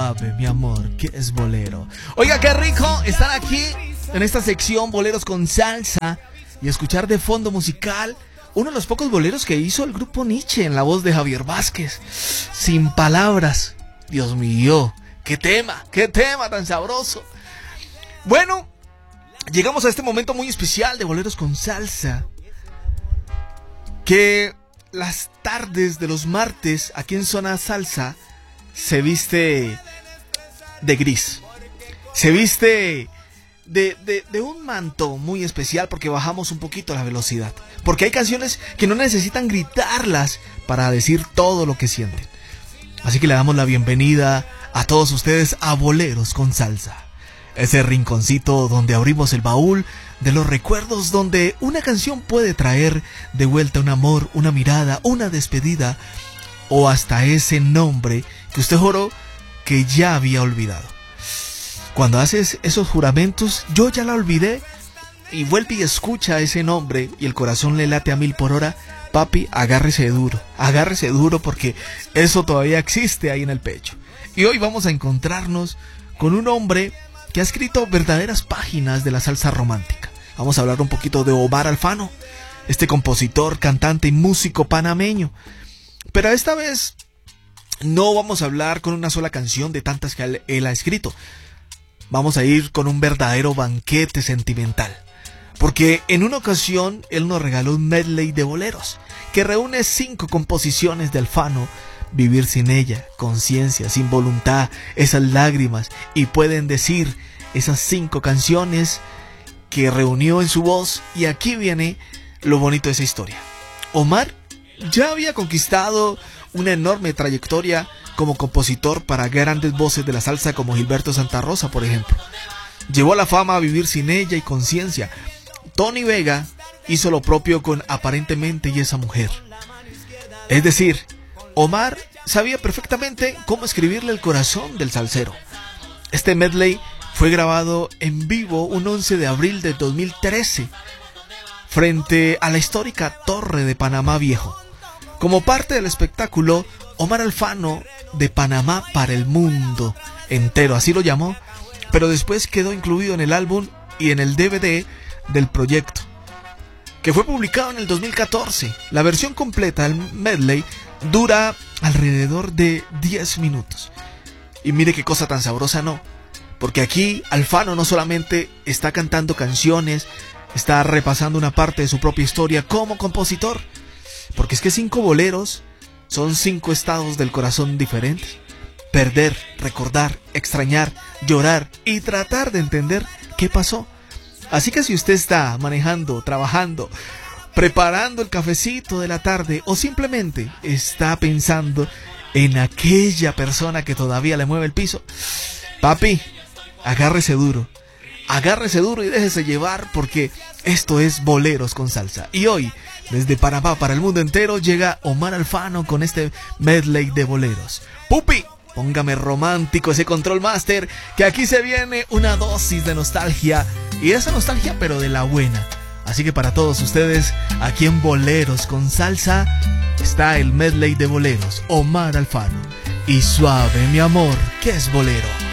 suave, mi amor, que es bolero. Oiga, qué rico estar aquí en esta sección Boleros con Salsa y escuchar de fondo musical uno de los pocos boleros que hizo el grupo Nietzsche en la voz de Javier Vázquez. Sin palabras. Dios mío, qué tema tan sabroso. Bueno, llegamos a este momento muy especial de Boleros con Salsa, que las tardes de los martes aquí en Zona Salsa se viste de gris, se viste de un manto muy especial, porque bajamos un poquito la velocidad, porque hay canciones que no necesitan gritarlas para decir todo lo que sienten. Así que le damos la bienvenida a todos ustedes a Boleros con Salsa, ese rinconcito donde abrimos el baúl de los recuerdos, donde una canción puede traer de vuelta un amor, una mirada, una despedida, o hasta ese nombre que usted juró que ya había olvidado. Cuando haces esos juramentos, yo ya la olvidé, y vuelve y escucha ese nombre y el corazón le late a 1000 por hora, papi, agárrese duro porque eso todavía existe ahí en el pecho. Y hoy vamos a encontrarnos con un hombre que ha escrito verdaderas páginas de la salsa romántica. Vamos a hablar un poquito de Omar Alfano, este compositor, cantante y músico panameño. Pero esta vez no vamos a hablar con una sola canción de tantas que él ha escrito. Vamos a ir con un verdadero banquete sentimental, porque en una ocasión él nos regaló un medley de boleros que reúne 5 composiciones de Alfano: Vivir sin ella, Conciencia, Sin voluntad, Esas lágrimas, y Pueden decir, esas 5 canciones que reunió en su voz. Y aquí viene lo bonito de esa historia. Omar ya había conquistado una enorme trayectoria como compositor para grandes voces de la salsa como Gilberto Santa Rosa, por ejemplo. Llevó a la fama a Vivir sin ella y Conciencia. Tony Vega hizo lo propio con Aparentemente y Esa mujer. Es decir, Omar sabía perfectamente cómo escribirle el corazón del salsero. Este medley fue grabado en vivo un 11 de abril de 2013 frente a la histórica Torre de Panamá Viejo. Como parte del espectáculo Omar Alfano de Panamá para el mundo entero, así lo llamó, pero después quedó incluido en el álbum y en el DVD del proyecto, que fue publicado en el 2014. La versión completa del medley dura alrededor de 10 minutos. Y mire qué cosa tan sabrosa, ¿no? Porque aquí Alfano no solamente está cantando canciones, está repasando una parte de su propia historia como compositor, porque es que 5 boleros son 5 estados del corazón diferentes: perder, recordar, extrañar, llorar y tratar de entender qué pasó. Así que si usted está manejando, trabajando, preparando el cafecito de la tarde, o simplemente está pensando en aquella persona que todavía le mueve el piso, papi, agárrese duro y déjese llevar, porque esto es Boleros con Salsa. Y hoy, desde Panamá para el mundo entero, llega Omar Alfano con este medley de boleros. Pupi, póngame romántico ese control master, que aquí se viene una dosis de nostalgia, y esa nostalgia pero de la buena. Así que para todos ustedes, aquí en Boleros con Salsa, está el medley de boleros, Omar Alfano y Suave, mi amor, que es bolero.